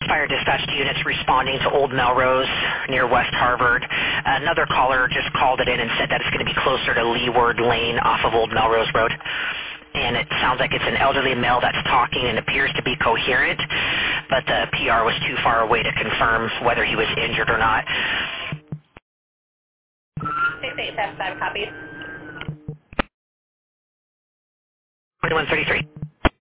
Fire dispatch units responding to Old Melrose near West Harvard. Another caller just called it in and said that it's going to be closer to Leeward Lane off of Old Melrose Road. And it sounds like it's an elderly male that's talking and appears to be coherent, but the PR was too far away to confirm whether he was injured or not. 6875 copies. 2133.